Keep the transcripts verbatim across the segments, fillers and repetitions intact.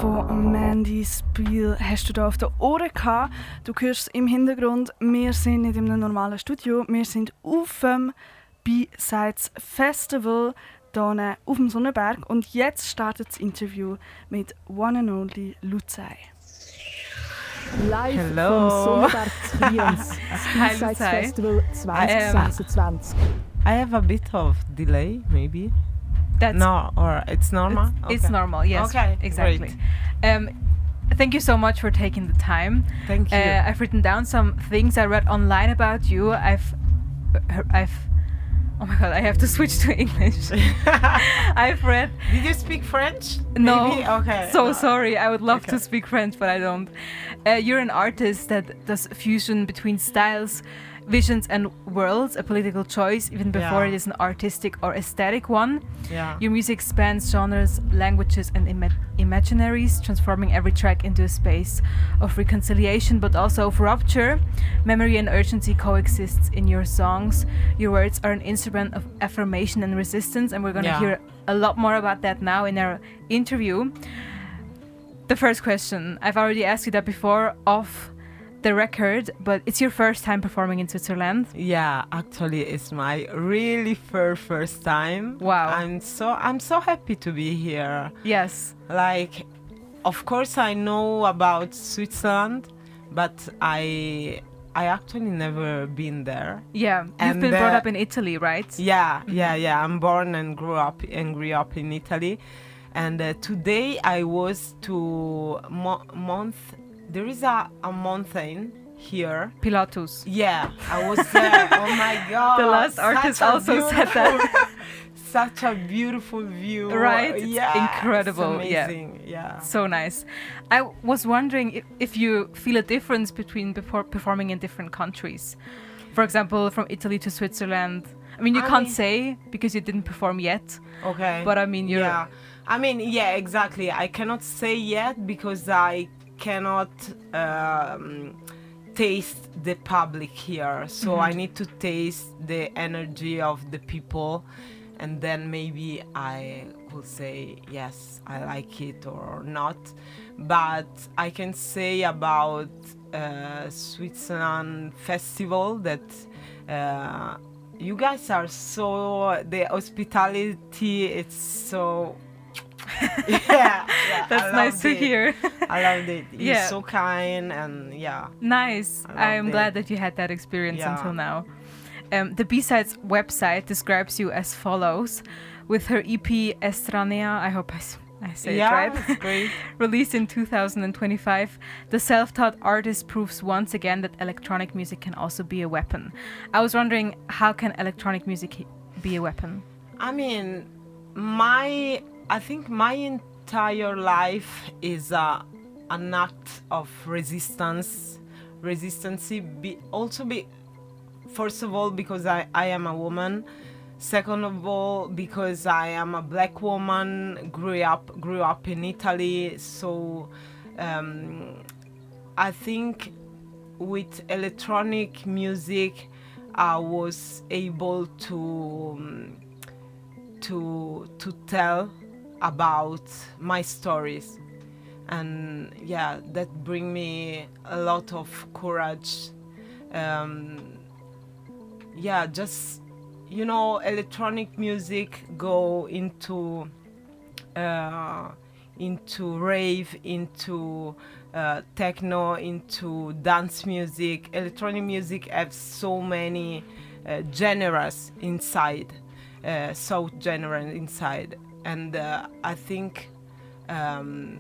von Mandy Spiel hast du da auf den Ohren gehabt. Du hörst es im Hintergrund. Wir sind nicht in einem normalen Studio. Wir sind auf dem B-Sides Festival hier auf dem Sonnenberg. Und jetzt startet das Interview mit One and Only Luzai. Live Hello. vom Sonnenberg zu Brienz, das B-Sides Festival twenty twenty-twenty. I have a bit of delay, maybe. That's no, or it's normal? It's, okay. it's normal, yes. Okay, exactly. Um, thank you so much for taking the time. Thank you. Uh, I've written down some things I read online about you. I've, I've, oh my god, I have to switch to English. I've read. Did you speak French? No. Maybe? Okay. So no. sorry. I would love okay. to speak French, but I don't. Uh, you're an artist that does fusion between styles, visions and worlds, a political choice even before yeah. it is an artistic or aesthetic one. Yeah. Your music spans genres, languages and ima- imaginaries, transforming every track into a space of reconciliation but also of rupture. Memory and urgency coexists in your songs. Your words are an instrument of affirmation and resistance, and we're going to yeah. hear a lot more about that now in our interview. The first question, I've already asked you that before off the record, but it's your first time performing in Switzerland. Yeah, actually it's my really first first time. Wow. I'm so I'm so happy to be here. Yes. Like, of course I know about Switzerland, but I I actually never been there. Yeah, you've and been uh, brought up in Italy, right? Yeah, Mm-hmm. yeah, yeah. I'm born and grew up and grew up in Italy, and uh, today I was to mo- month. There is a, a mountain here. Pilatus. Yeah, I was there. Oh my god. The last artist also said that. Such a beautiful view. Right? It's yeah, incredible. It's amazing. Yeah. yeah. So nice. I was wondering if, if you feel a difference between before performing in different countries. For example, from Italy to Switzerland. I mean, you I can't mean, say because you didn't perform yet. Okay. But I mean, you're... Yeah. I mean, yeah, exactly. I cannot say yet because I cannot um, taste the public here, so Mm-hmm. I need to taste the energy of the people, and then maybe I will say yes, I like it or not. But I can say about uh, Switzerland festival that uh, you guys are so, the hospitality, it's so yeah, yeah, That's nice to it. hear. I loved it. You're Yeah. so kind, and yeah. Nice. I I'm loved glad it. that you had that experience Yeah. until now. Um, the B-Sides website describes you as follows. With her E P Estranea, I hope I, s- I say yeah, it right, it's great. released in two thousand twenty-five, the self-taught artist proves once again that electronic music can also be a weapon. I was wondering, how can electronic music be a weapon? I mean, my, I think my entire life is a, an act of resistance. Resistance, be, also be, first of all, because I, I am a woman. Second of all, because I am a black woman, grew up grew up in Italy, so um, I think with electronic music, I was able to um, to to tell about my stories, and yeah, that bring me a lot of courage. Um, yeah, just. You know, electronic music go into uh, into rave, into uh, techno, into dance music. Electronic music has so many uh, genres inside, uh, so genre inside, and uh, I think um,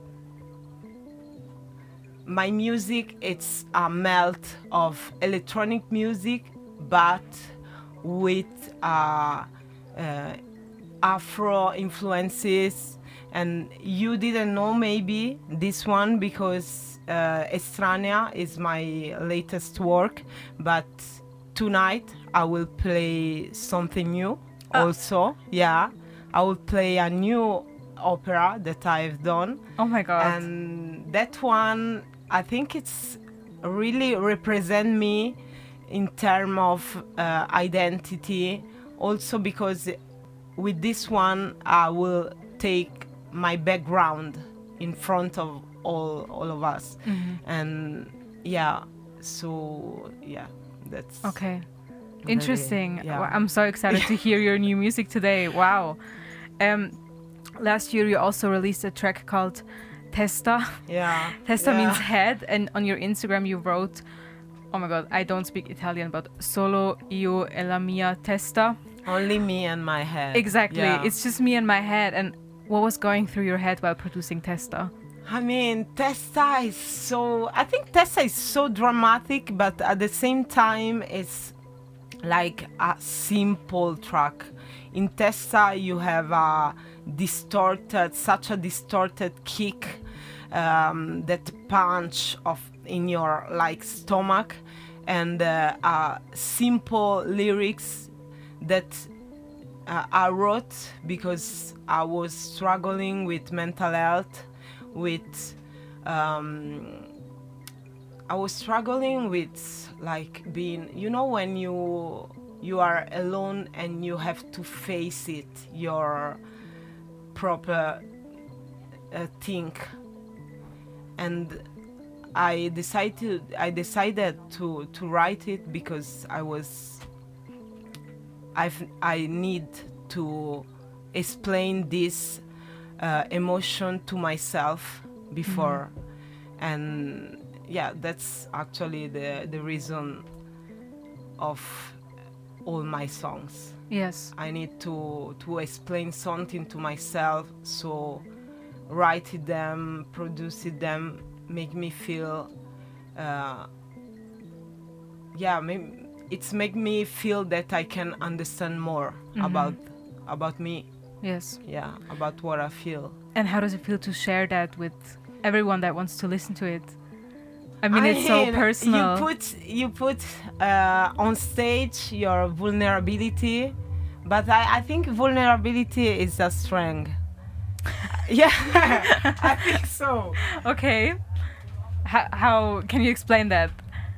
my music it's a melt of electronic music, but with uh, uh, Afro influences. And you didn't know maybe this one because uh, Estranea is my latest work, but tonight I will play something new Ah. also. Yeah, I will play a new opera that I've done. Oh my god. And that one, I think it's really represent me in terms of uh, identity, also because with this one I will take my background in front of all all of us. Mm-hmm. And yeah, so yeah, that's Okay. very- Interesting. yeah. Well, I'm so excited to hear your new music today. Wow. Um, last year you also released a track called Testa. Yeah. Testa yeah. means head, and on your Instagram you wrote, oh my god, I don't speak Italian, but solo io e la mia testa. Only me and my head. Exactly. Yeah. It's just me and my head. And what was going through your head while producing Testa? I mean, Testa is so. I think Testa is so dramatic, but at the same time, it's like a simple track. In Testa, you have a distorted, such a distorted kick, um, that punch of in your like stomach, and uh, uh, simple lyrics that uh, I wrote because I was struggling with mental health, with um, I was struggling with like being, you know, when you you are alone and you have to face it, your proper uh, think. And I decided I decided to to write it because I was I've I need to explain this uh, emotion to myself before. Mm-hmm. And yeah, that's actually the the reason of all my songs. Yes. I need to to explain something to myself, so write them, produce them, make me feel uh, yeah, maybe it's make me feel that I can understand more Mhm. about about me, Yes. yeah, about what I feel. And how does it feel to share that with everyone that wants to listen to it? I mean, I it's so mean, personal. You put you put uh, on stage your vulnerability, but I, I think vulnerability is a strength. Yeah, I think so. Okay. How, how can you explain that?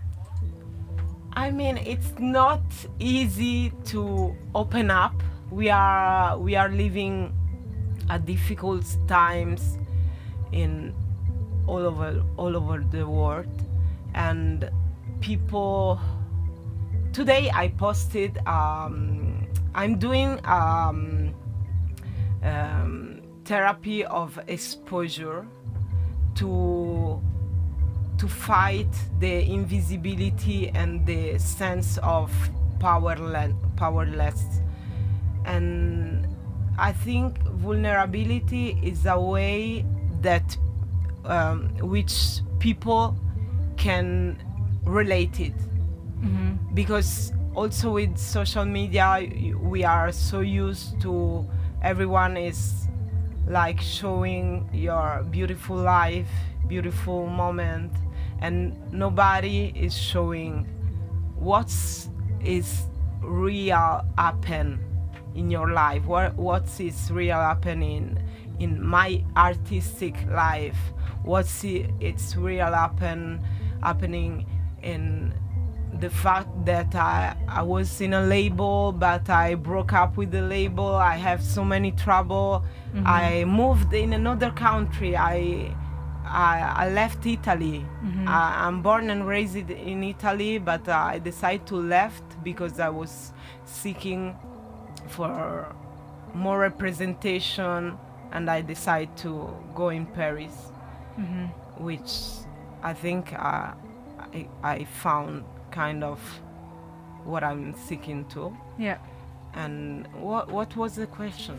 I mean, it's not easy to open up. We are we are living a difficult times in all over all over the world, and people. Today I posted. Um, I'm doing um, um, therapy of exposure to to fight the invisibility and the sense of powerless powerless. And I think vulnerability is a way that um, which people can relate it. Mm-hmm. Because also with social media we are so used to everyone is like showing your beautiful life, beautiful moment, and nobody is showing what's is real happen in your life, what what is real happening in my artistic life, what's it, it's real happen happening in the fact that I, I was in a label, but I broke up with the label. I have so many trouble. Mm-hmm. I moved in another country. I I, I left Italy. Mm-hmm. I, I'm born and raised in Italy, but uh, I decided to left because I was seeking for more representation, and I decided to go in Paris, Mm-hmm. which I think uh, I, I found kind of what I'm seeking to. Yeah. And what what was the question?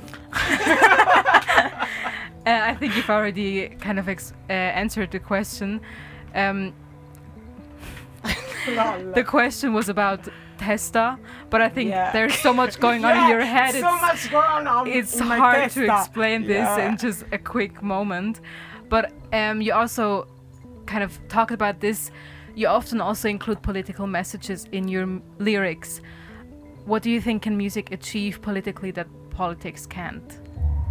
Uh, I think you've already kind of ex- uh, answered the question. Um, the question was about Testa, but I think Yeah. there's so much going on in your head. So it's much going on. it's in my hard to testa. explain this Yeah. in just a quick moment. But um, you also kind of talk about this. You often also include political messages in your m- lyrics. What do you think can music achieve politically that politics can't?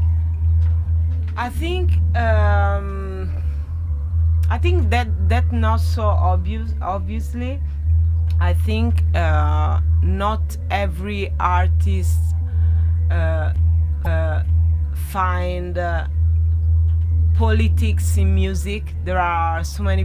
I think um, I think that that not so obvious. Obviously, I think uh, not every artist uh, uh, find uh, politics in music. There are so many